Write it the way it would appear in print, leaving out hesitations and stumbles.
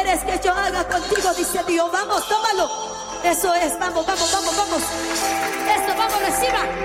quieres que yo haga contigo? Dice Dios. Vamos, tómalo. Eso es, vamos, vamos, vamos, vamos. Eso, vamos, reciba.